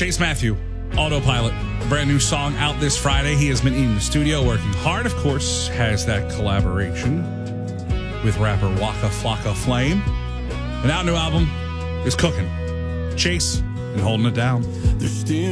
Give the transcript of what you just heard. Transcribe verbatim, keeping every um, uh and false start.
Chase Matthew, Autopilot, a brand new song out this Friday. He has been in the studio working hard, of course, has that collaboration with rapper Waka Flocka Flame. And our new album is cooking. Chase and holding it down. They're still